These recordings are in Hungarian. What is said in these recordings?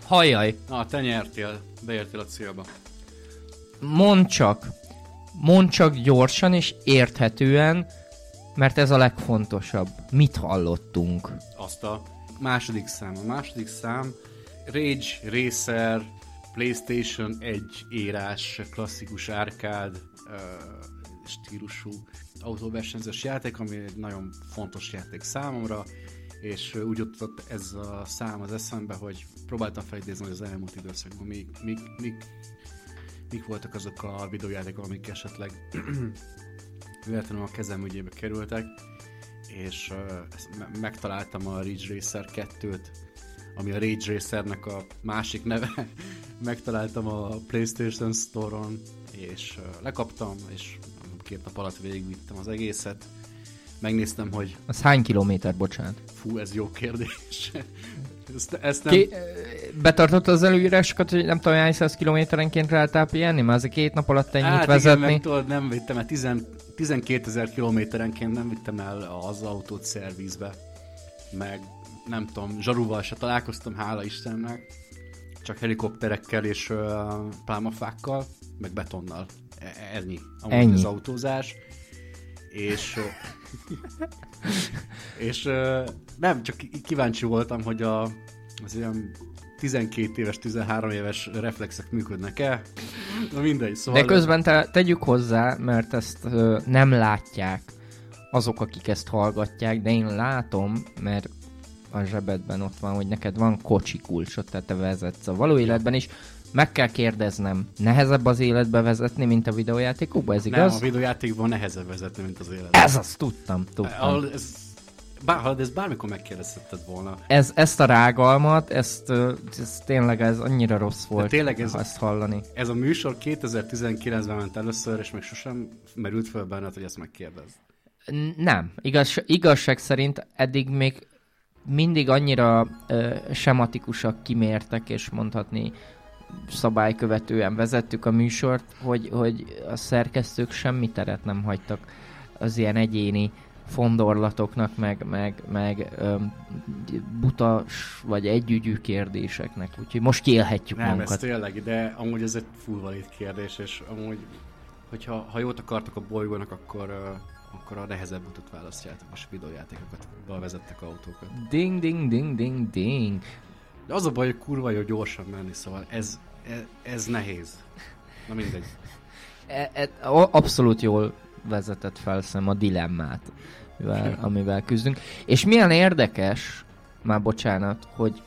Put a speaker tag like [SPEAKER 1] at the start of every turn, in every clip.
[SPEAKER 1] Hajjaj.
[SPEAKER 2] Te nyertél, beértél a célba.
[SPEAKER 1] Mondd csak gyorsan és érthetően, mert ez a legfontosabb. Mit hallottunk?
[SPEAKER 2] Azt a második szám. A második szám Ridge Racer PlayStation 1 érás, klasszikus árkád stílusú autóversenyzős játék, ami egy nagyon fontos játék számomra, és úgy jutott ez a szám az eszembe, hogy próbáltam felidézni, hogy az elmúlt időszakban mik voltak azok a videójátékok, amik esetleg véletlenül a kezem ügyébe kerültek, és megtaláltam a Ridge Racer 2-t, ami a Rage Racernek a másik neve. Megtaláltam a PlayStation Store-on, és lekaptam, és 2 nap alatt végigvittem az egészet. Megnéztem, hogy...
[SPEAKER 1] Az hány kilométer, bocsánat?
[SPEAKER 2] Fú, ez jó kérdés. Ezt nem...
[SPEAKER 1] Betartotta az előírásokat, hogy nem tudom, hány 100 kilométerenként lehetál pihenni? Már azért 2 nap alatt ennyit vezetni?
[SPEAKER 2] Igen, meg tudod, nem vittem el 12 000 kilométerenként nem vittem el az autót szervizbe. Meg nem tudom, zsarúval se találkoztam, hála Istennek. Csak helikopterekkel és pálmafákkal, meg betonnal. Ennyi. Az autózás. És nem, csak kíváncsi voltam, hogy az ilyen 12 éves, 13 éves reflexek működnek-e. Na mindegy, szóval...
[SPEAKER 1] De közben tegyük hozzá, mert ezt nem látják azok, akik ezt hallgatják, de én látom, mert a zsebedben ott van, hogy neked van kocsi kulcsod, tehát te vezetsz a való életben is. Meg kell kérdeznem, nehezebb az életbe vezetni, mint a videójátékokban, ez igaz?
[SPEAKER 2] Nem, a videójátékokban nehezebb vezetni, mint az életben.
[SPEAKER 1] Ez azt tudtam.
[SPEAKER 2] Ez bármikor megkérdezheted volna.
[SPEAKER 1] Ezt a rágalmat, ez tényleg ez annyira rossz volt,
[SPEAKER 2] tényleg
[SPEAKER 1] ezt hallani.
[SPEAKER 2] Ez a műsor 2019-ben ment először, és még sosem merült fel benned, hogy ezt megkérdezd.
[SPEAKER 1] Nem. Igazság szerint eddig még mindig annyira sematikusak, kimértek, és mondhatni szabálykövetően vezettük a műsort, hogy a szerkesztők semmi teret nem hagytak az ilyen egyéni fondorlatoknak, meg buta vagy együgyű kérdéseknek. Úgyhogy most kiélhetjük magunkat.
[SPEAKER 2] Nem, ez tényleg, de amúgy ez egy full valid kérdés, és amúgy, ha jót akartok a bolygónak, akkor a nehezebb utat választjátok, most videójátékokat, vezettek autókat.
[SPEAKER 1] Ding, ding, ding, ding, ding.
[SPEAKER 2] De az a baj, hogy kurva jó gyorsan menni, szóval ez nehéz. Na mindegy.
[SPEAKER 1] Abszolút jól vezetett fel a dilemmát, amivel küzdünk. És milyen érdekes, már bocsánat, hogy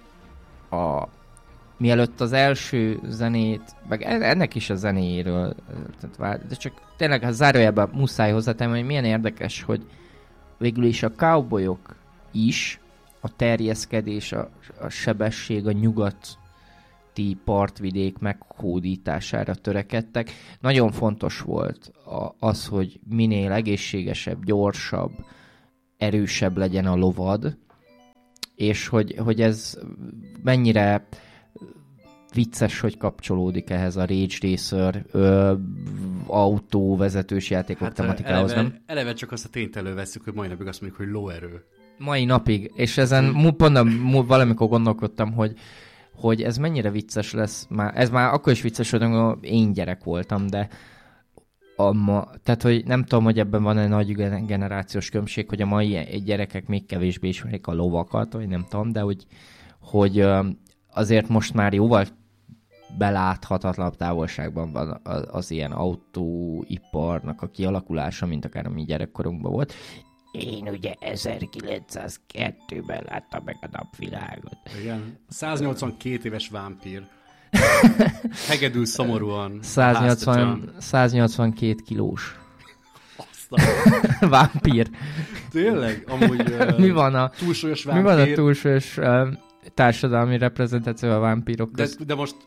[SPEAKER 1] mielőtt az első zenét, meg ennek is a zenéjéről, de csak tényleg, ha zárójában muszáj hozzátenni, hogy milyen érdekes, hogy végül is a cowboyok is a terjeszkedés, a sebesség, a nyugati partvidék meghódítására törekedtek. Nagyon fontos volt az, hogy minél egészségesebb, gyorsabb, erősebb legyen a lovad, és hogy ez mennyire vicces, hogy kapcsolódik ehhez a Rage Racer autóvezetős játékok tematikához, nem?
[SPEAKER 2] Eleve csak azt a tényt elővesszük, hogy mai napig azt mondjuk, hogy lóerő.
[SPEAKER 1] Mai napig, és ezen pont valamikor gondolkodtam, hogy ez mennyire vicces lesz. Ez már akkor is vicces volt, amikor én gyerek voltam, de tehát, hogy nem tudom, hogy ebben van egy nagy generációs különbség, hogy a mai gyerekek még kevésbé ismerik a lovakat, vagy nem tudom, de hogy azért most már jóval beláthatatlanabb távolságban van az ilyen autóiparnak a kialakulása, mint akár a mi gyerekkorunkban volt. Én ugye 1902-ben láttam meg a napvilágot.
[SPEAKER 2] Igen. 182 éves vámpír. Hegedül szomorúan.
[SPEAKER 1] 182 kilós. Vámpír.
[SPEAKER 2] Tényleg? Amúgy
[SPEAKER 1] mi van a
[SPEAKER 2] túlsúlyos vámpír?
[SPEAKER 1] Mi van a túlsúlyos társadalmi reprezentáció a vámpírok között?
[SPEAKER 2] De most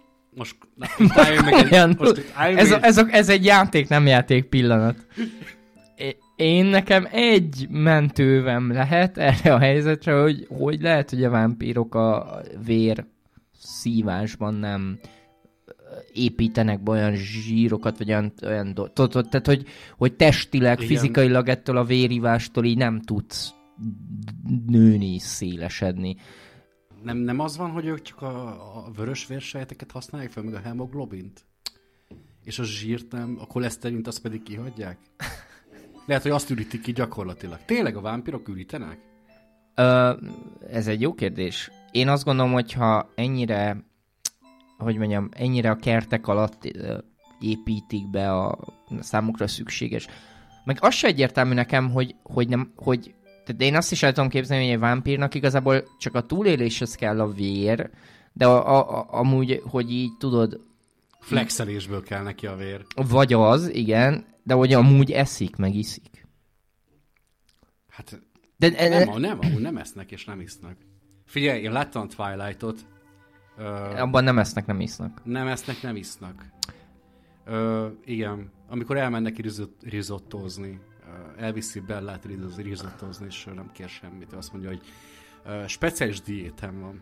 [SPEAKER 1] ez egy játék, nem játék pillanat. Én nekem egy mentővem lehet erre a helyzetre, hogy lehet, hogy a vámpírok a vér szívásban nem építenek be olyan zsírokat, vagy olyan tehát, hogy testileg, igen, fizikailag ettől a vérivástól így nem tudsz nőni, szélesedni.
[SPEAKER 2] Nem az van, hogy ők csak a vörös vérsejteket használják fel, meg a hemoglobint? És a zsírt nem, a koleszterint azt pedig kihagyják? Lehet, hogy azt ürítik ki gyakorlatilag. Tényleg a vámpirok ürítenek?
[SPEAKER 1] Ez egy jó kérdés. Én azt gondolom, hogyha ennyire, hogy mondjam, ennyire a kertek alatt építik be a számukra szükséges. Meg az se egyértelmű nekem, hogy tehát én azt is el tudom képzelni, hogy egy vámpírnak igazából csak a túléléshez kell a vér, de amúgy, hogy így tudod...
[SPEAKER 2] Flexelésből kell neki a vér.
[SPEAKER 1] Vagy az, igen, de hogy amúgy eszik, meg iszik.
[SPEAKER 2] Hát
[SPEAKER 1] de,
[SPEAKER 2] nem esznek és nem isznak. Figyelj, én láttam a Twilight-ot.
[SPEAKER 1] Abban nem esznek, nem isznak.
[SPEAKER 2] Nem esznek, nem isznak. Igen, amikor elmennek rizottózni, elviszi Bellát rizottózni, és nem kér semmit. Azt mondja, hogy speciális diétem van.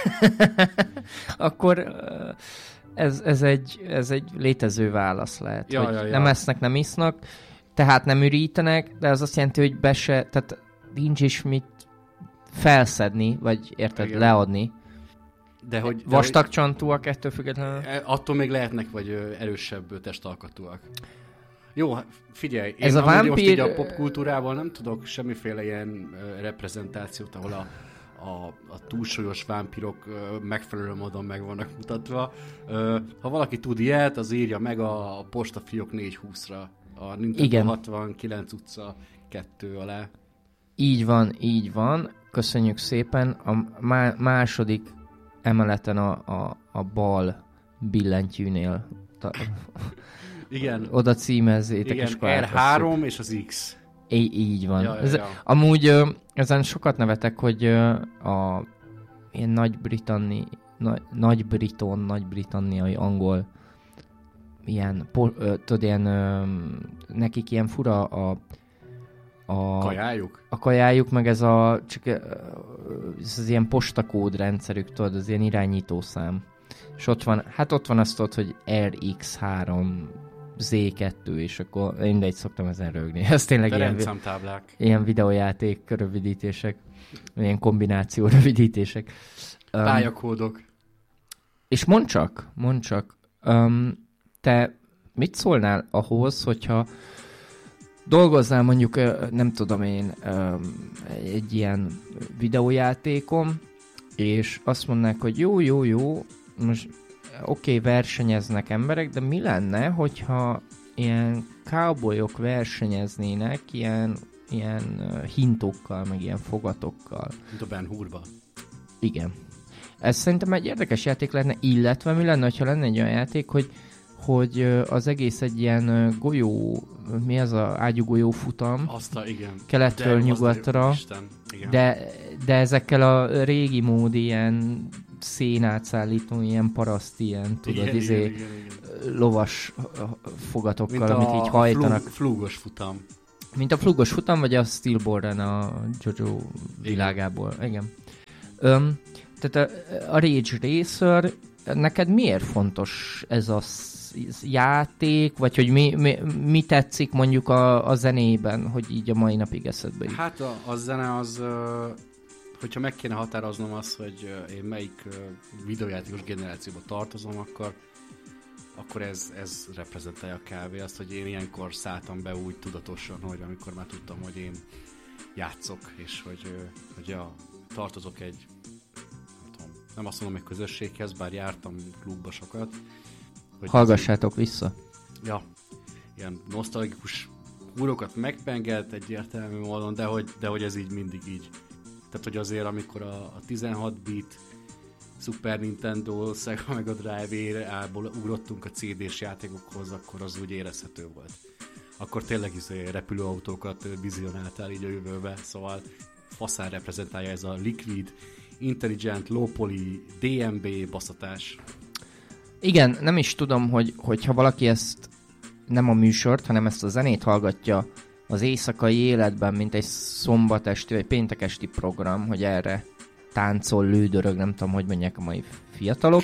[SPEAKER 1] Akkor ez egy létező válasz lehet.
[SPEAKER 2] Ja.
[SPEAKER 1] Nem esznek, nem isznak, tehát nem ürítenek, de az azt jelenti, hogy tehát nincs is mit felszedni, vagy érted, igen, leadni. Vastag csantúak ettől függetlenül?
[SPEAKER 2] Attól még lehetnek, vagy erősebb testalkatúak. Jó, figyelj,
[SPEAKER 1] ez a vámpír...
[SPEAKER 2] most így a popkultúrával nem tudok semmiféle ilyen reprezentációt, ahol a túlsúlyos vámpirok megfelelő módon meg vannak mutatva. Ha valaki tud ilyet, az írja meg a postafiók 420-ra. A Nintendo 69 utca 2 alá.
[SPEAKER 1] Így van. Köszönjük szépen. A második emeleten a bal billentyűnél.
[SPEAKER 2] Igen.
[SPEAKER 1] Oda címezzétek.
[SPEAKER 2] Igen, R3 és az X.
[SPEAKER 1] Így van.
[SPEAKER 2] Ja.
[SPEAKER 1] Amúgy ezen sokat nevetek, hogy ilyen nagy-britanniai angol ilyen, nekik ilyen fura a
[SPEAKER 2] kajájuk?
[SPEAKER 1] A kajájuk, meg ez az ilyen postakód rendszerük, tudod, az ilyen irányítószám. És ott van azt tudod, hogy RX3 Z2, és akkor mindegy, szoktam ezen rögni. Ez tényleg ilyen videójáték rövidítések, ilyen kombináció rövidítések.
[SPEAKER 2] Pályakódok.
[SPEAKER 1] És mondd csak, te mit szólnál ahhoz, hogyha dolgoznál mondjuk, nem tudom én, egy ilyen videójátékon, és azt mondnák, hogy jó, most oké, versenyeznek emberek, de mi lenne, hogyha ilyen cowboyok versenyeznének ilyen hintókkal, meg ilyen fogatokkal.
[SPEAKER 2] Mint a Ben Hurba.
[SPEAKER 1] Igen. Ez szerintem egy érdekes játék lenne, illetve mi lenne, ha lenne egy olyan játék, hogy az egész egy ilyen golyó, mi az a ágyúgolyó futam?
[SPEAKER 2] Igen.
[SPEAKER 1] Keletről nyugatra. De ezekkel a régi mód ilyen szénátszállító, ilyen paraszt, ilyen, tudod, igen. Lovas fogatokkal, mint amit így hajtanak.
[SPEAKER 2] Flúgos futam.
[SPEAKER 1] Mint a flúgos futam, vagy a Steelborn a JoJo világából. Igen. Tehát a Ridge Racer, neked miért fontos ez a játék, vagy hogy mi tetszik mondjuk a zenében, hogy így a mai napig eszedbe jut?
[SPEAKER 2] Hát a zene az, hogyha meg kéne határoznom azt, hogy én melyik videójátékos generációba tartozom, akkor ez reprezentálja a kávé azt, hogy én ilyenkor szálltam be úgy tudatosan, hogy amikor már tudtam, hogy én játszok, és hogy tartozok egy, nem azt mondom, egy közösséghez, bár jártam klubba sokat.
[SPEAKER 1] Hallgassátok vissza.
[SPEAKER 2] Ja, ilyen nosztalgikus húrokat megpengelt egyértelmű módon, de hogy ez így mindig így. Tehát, hogy azért, amikor a 16 bit Super Nintendo, Sega Mega Drive-ából ugrottunk a CD-s játékokhoz, akkor az úgy érezhető volt. Akkor tényleg repülőautókat vizionáltál így a jövőbe, szóval faszán reprezentálja ez a Liquid, Intelligent, Low Poly, DMB baszatás.
[SPEAKER 1] Igen, nem is tudom, hogy ha valaki ezt nem a műsort, hanem ezt a zenét hallgatja az éjszakai életben, mint egy szombatesti vagy péntekesti program, hogy erre táncol, lődörög, nem tudom, hogy mondják a mai fiatalok,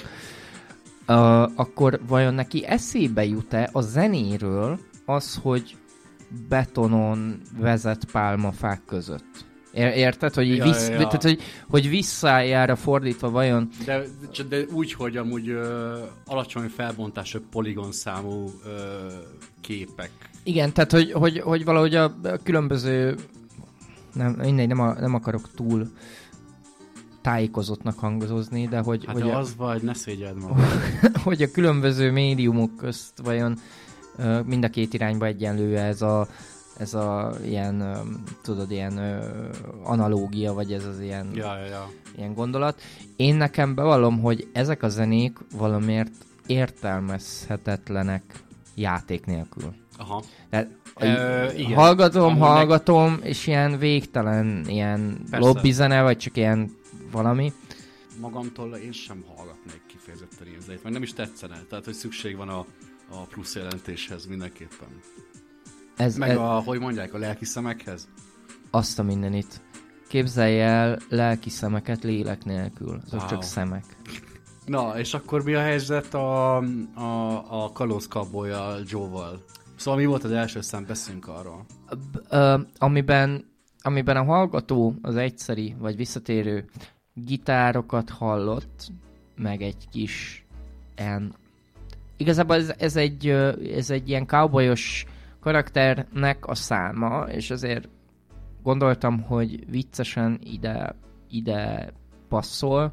[SPEAKER 1] akkor vajon neki eszébe jut-e a zenéről az, hogy betonon vezet pálmafák között? Érted? Hogy, így tehát, hogy visszajára fordítva vajon...
[SPEAKER 2] De úgy, hogy amúgy alacsony felbontású poligon számú képek.
[SPEAKER 1] Igen, tehát hogy valahogy a különböző... Nem akarok túl tájékozottnak hangozni, de hogy...
[SPEAKER 2] Hát
[SPEAKER 1] hogy
[SPEAKER 2] az vagy, ne szégyeld magad.
[SPEAKER 1] Hogy a különböző médiumok közt vajon mind a két irányba egyenlő ez a ilyen, tudod, ilyen analógia, vagy ez az ilyen, ilyen gondolat. Én nekem bevallom, hogy ezek a zenék valamiért értelmezhetetlenek játék nélkül.
[SPEAKER 2] Aha.
[SPEAKER 1] Tehát,
[SPEAKER 2] igen.
[SPEAKER 1] hallgatom, és ilyen végtelen ilyen lobbizene, vagy csak ilyen valami.
[SPEAKER 2] Magamtól én sem hallgatnék kifejezetten ilyen zenét, meg nem is tetszene. Tehát, hogy szükség van a plusz jelentéshez mindenképpen. Hogy mondják, a lelki szemekhez?
[SPEAKER 1] Azt a mindenit. Képzelj el lelki szemeket lélek nélkül. Azok csak szemek.
[SPEAKER 2] Na, és akkor mi a helyzet a kalóz cowboy-jal, Joe-val? Szóval mi volt az első szám? Beszéljünk arról.
[SPEAKER 1] Amiben a hallgató az egyszeri, vagy visszatérő gitárokat hallott, meg egy kis igazából ez egy ilyen cowboyos karakternek a száma, és azért gondoltam, hogy viccesen ide passzol.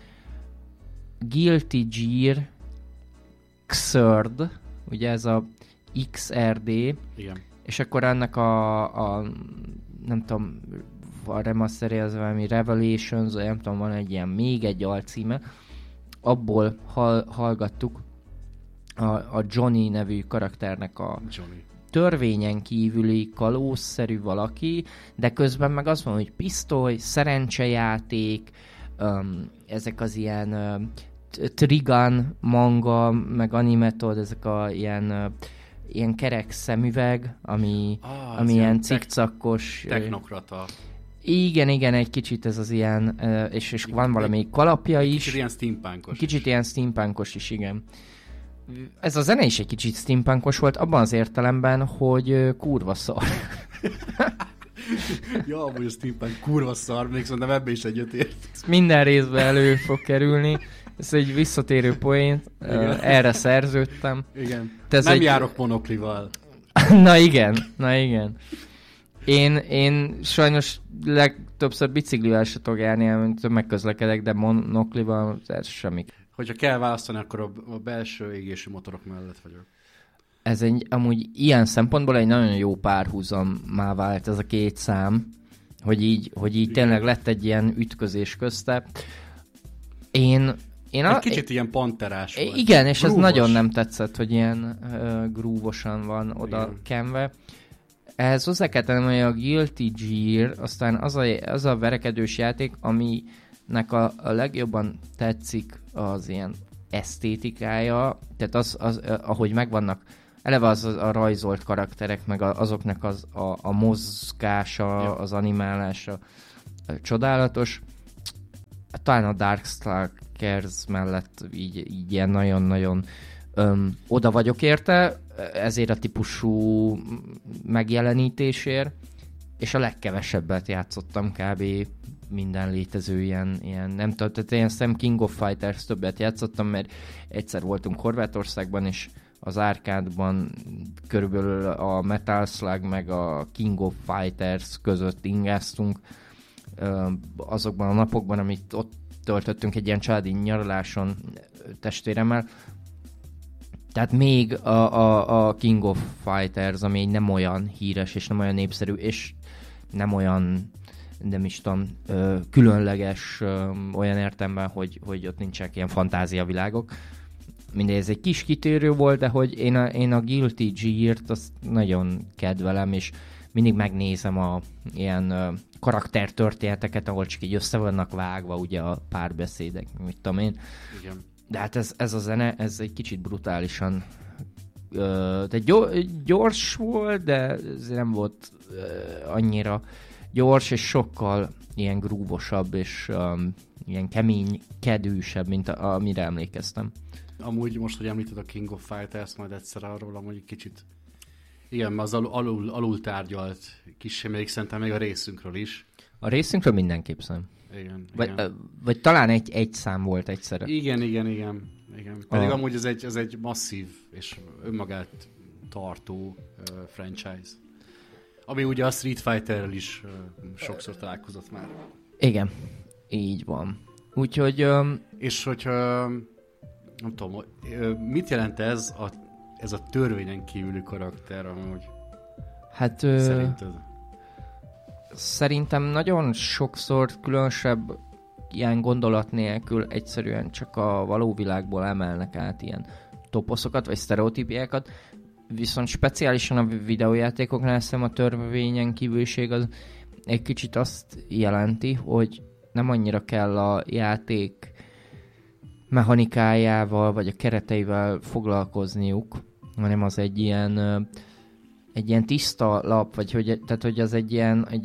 [SPEAKER 1] Guilty Gear Xrd, ugye ez a XRD,
[SPEAKER 2] igen.
[SPEAKER 1] És akkor ennek a nem tudom, a remasterje az valami Revelations, nem tudom, van egy ilyen, még egy alcíme, abból hallgattuk a Johnny nevű karakternek a törvényen kívüli kalózszerű valaki, de közben meg az van, hogy pisztoly, szerencsejáték, ezek az ilyen Trigun manga, meg animetod, ezek a ilyen kerek szemüveg, ami ilyen cikcakos...
[SPEAKER 2] Technokrata.
[SPEAKER 1] Igen, egy kicsit ez az ilyen, és van valami kalapja is.
[SPEAKER 2] Kicsit ilyen steampunkos.
[SPEAKER 1] Kicsit ilyen steampunkos is, igen. Ez a zene is egy kicsit steampunkos volt, abban az értelemben, hogy kurva szar.
[SPEAKER 2] Ja, amúgy a steampunk kurva szar, még szerintem ebbe is egyetért.
[SPEAKER 1] Minden részben elő fog kerülni. Ez egy visszatérő poén, erre szerződtem.
[SPEAKER 2] Igen. Nem járok monoklival.
[SPEAKER 1] Na igen. Én sajnos legtöbbször biciklivel se tudok járni, mint megközlekedek, de monoklival ez semmi.
[SPEAKER 2] Hogyha kell választani, akkor a belső égési motorok mellett vagyok.
[SPEAKER 1] Ez amúgy ilyen szempontból egy nagyon jó párhuzammá vált ez a két szám, hogy így tényleg lett egy ilyen ütközés közte.
[SPEAKER 2] Egy kicsit ilyen panterás volt.
[SPEAKER 1] Igen, és grúvos. Ez nagyon nem tetszett, hogy ilyen grúvosan van oda kenve. Ehhez hozzá kell tennem, hogy a Guilty Gear, aztán az a verekedős játék, aminek a legjobban tetszik az ilyen esztétikája, tehát az ahogy megvannak, eleve az a rajzolt karakterek, meg azoknak a mozgása, az animálása csodálatos. Talán a Darkstalkers mellett így ilyen nagyon-nagyon oda vagyok érte, ezért a típusú megjelenítésért, és a legkevesebbet játszottam kb. Minden létező ilyen nem tudom, tehát ilyen Sam King of Fighters többet játszottam, mert egyszer voltunk Horvátországban, és az árkádban körülbelül a Metal Slug meg a King of Fighters között ingáztunk azokban a napokban, amit ott töltöttünk egy ilyen családi nyaraláson testvéremmel. Tehát még a King of Fighters, ami nem olyan híres, és nem olyan népszerű, és nem olyan, nem is tudom, különleges olyan értelemben, hogy ott nincsenek ilyen fantáziavilágok. Mindegy, ez egy kis kitérő volt, de hogy én a Guilty Gear-t azt nagyon kedvelem, és mindig megnézem a ilyen karaktertörténeteket, ahol csak így össze vannak vágva ugye a párbeszédek, mit tudom én.
[SPEAKER 2] Igen.
[SPEAKER 1] De hát ez a zene, ez egy kicsit brutálisan de gyors volt, de ez nem volt annyira gyors, és sokkal ilyen grúvosabb, és ilyen kemény, kedűsebb, mint amire emlékeztem.
[SPEAKER 2] Amúgy most, hogy említed a King of Fighters, majd egyszer arról, amúgy kicsit igen, az alul tárgyalt kissé még szerintem még a részünkről is.
[SPEAKER 1] A részünkről mindenképp szem.
[SPEAKER 2] Igen.
[SPEAKER 1] Vagy talán egy szám volt egyszerre.
[SPEAKER 2] Igen. Pedig amúgy ez egy masszív és önmagát tartó franchise. Ami ugye a Street Fighterrel is sokszor találkozott már.
[SPEAKER 1] Igen, így van. Úgyhogy...
[SPEAKER 2] És hogyha... Nem tudom, mit jelent ez a törvényen kívüli karakter amúgy?
[SPEAKER 1] Hát...
[SPEAKER 2] Szerinted?
[SPEAKER 1] Szerintem nagyon sokszor különösebb ilyen gondolat nélkül egyszerűen csak a való világból emelnek át ilyen toposzokat, vagy sztereotípiákat, viszont speciálisan a videójátékoknál szem a törvényen kívüliség az egy kicsit azt jelenti, hogy nem annyira kell a játék mechanikájával, vagy a kereteivel foglalkozniuk, hanem az egy ilyen tiszta lap, vagy hogy az egy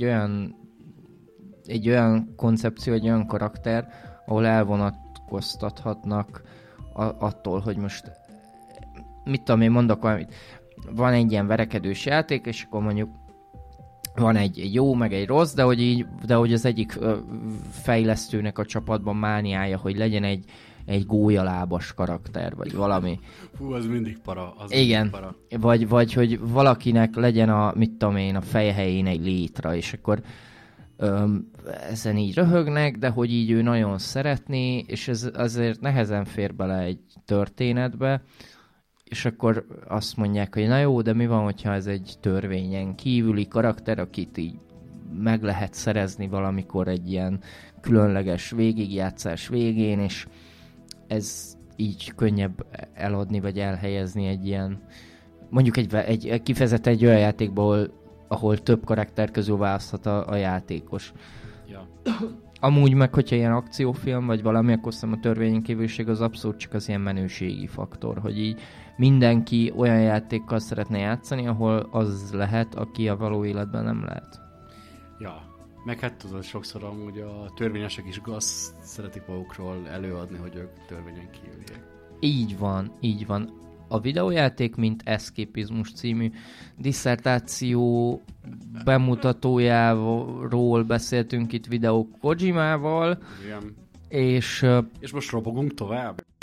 [SPEAKER 1] olyan koncepció, egy olyan karakter, ahol elvonatkoztathatnak attól, hogy most mit tudom én, mondok valamit. Van egy ilyen verekedős játék, és akkor mondjuk van egy jó, meg egy rossz, de hogy az egyik fejlesztőnek a csapatban mániája, hogy legyen egy gólyalábas karakter, vagy valami.
[SPEAKER 2] Fú, az mindig para.
[SPEAKER 1] Igen,
[SPEAKER 2] mindig para.
[SPEAKER 1] Vagy hogy valakinek legyen a feje helyén egy létra, és akkor ezen így röhögnek, de hogy így ő nagyon szeretné, és ez azért nehezen fér bele egy történetbe, és akkor azt mondják, hogy na jó, de mi van, hogyha ez egy törvényen kívüli karakter, akit így meg lehet szerezni valamikor egy ilyen különleges végigjátszás végén, és ez így könnyebb eladni, vagy elhelyezni egy ilyen, mondjuk kifejezetten egy olyan játékból, ahol több karakter közül választhat a játékos.
[SPEAKER 2] Ja.
[SPEAKER 1] Amúgy meg, hogyha ilyen akciófilm, vagy valami, akkor szerintem a törvényen kívüliség az abszolút csak az ilyen menőségi faktor, hogy így mindenki olyan játékkal szeretne játszani, ahol az lehet, aki a való életben nem lehet.
[SPEAKER 2] Ja, meg hát tudod, sokszor amúgy a törvényesek is azt szeretik magukról előadni, hogy ők törvényen kívüliek.
[SPEAKER 1] Így van. A videójáték, mint Eszképizmus című disszertáció bemutatójáról beszéltünk itt videó Kojimával.
[SPEAKER 2] Igen.
[SPEAKER 1] És
[SPEAKER 2] most robogunk tovább?